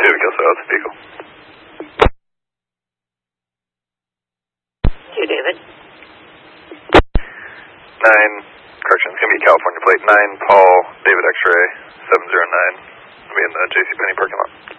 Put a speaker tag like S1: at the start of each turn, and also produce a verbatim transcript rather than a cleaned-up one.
S1: two, Kelso, that's the vehicle.
S2: Two, David.
S1: Nine, correction, it's going to be California plate. Nine, Paul, David X-ray, seven zero nine. I'll be in the JCPenney parking lot.